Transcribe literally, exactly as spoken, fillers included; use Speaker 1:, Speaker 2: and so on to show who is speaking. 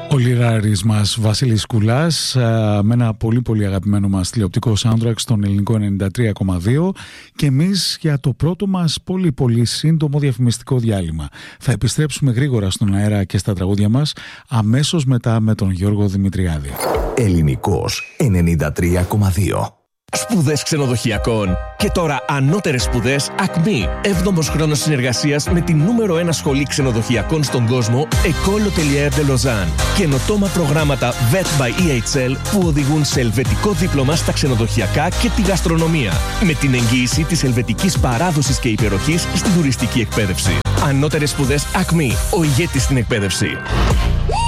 Speaker 1: Ο λιράρης μας Βασίλης Κουλάς με ένα πολύ πολύ αγαπημένο μας τηλεοπτικό soundtrack στον ελληνικό ενενήντα τρία κόμμα δύο και εμείς για το πρώτο μας πολύ πολύ σύντομο διαφημιστικό διάλειμμα. Θα επιστρέψουμε γρήγορα στον αέρα και στα τραγούδια μας αμέσως μετά με τον Γιώργο Δημητριάδη.
Speaker 2: Ελληνικός ενενήντα τρία κόμμα δύο.
Speaker 3: Σπουδές ξενοδοχειακών. Και τώρα ανώτερες σπουδές Ακμή. Έβδομος χρόνος συνεργασίας με την νούμερο ένα σχολή ξενοδοχειακών στον κόσμο, École Hôtelière de Lausanne. Καινοτόμα προγράμματα βετ by ι έιτς ελ που οδηγούν σε ελβετικό δίπλωμα στα ξενοδοχειακά και τη γαστρονομία. Με την εγγύηση της ελβετικής παράδοσης και υπεροχής στην τουριστική εκπαίδευση. Ανώτερες σπουδές Ακμή. Ο ηγέτης στην εκπαίδευση.